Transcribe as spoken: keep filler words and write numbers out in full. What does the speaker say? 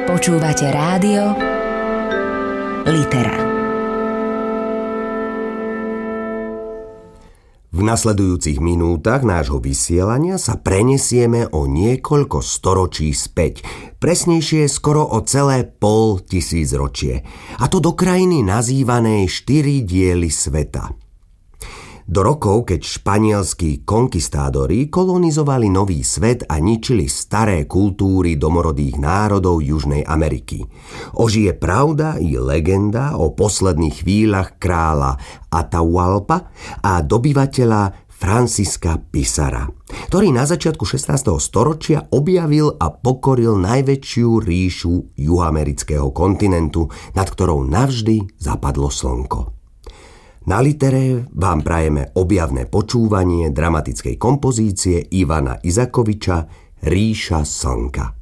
Počúvate rádio Litera. V nasledujúcich minútach nášho vysielania sa prenesieme o niekoľko storočí späť, presnejšie skoro o celé pol tisícročie, a to do krajiny nazývanej štyri diely sveta. Do rokov, keď španielskí konkistádori kolonizovali nový svet a ničili staré kultúry domorodých národov Južnej Ameriky. Ožije pravda i legenda o posledných chvíľach kráľa Atahualpa a dobyvateľa Francisca Pizarra, ktorý na začiatku šestnásteho storočia objavil a pokoril najväčšiu ríšu juhoamerického kontinentu, nad ktorou navždy zapadlo slnko. Na Litere vám prajeme objavné počúvanie dramatickej kompozície Ivana Isakoviča Ríša slnka.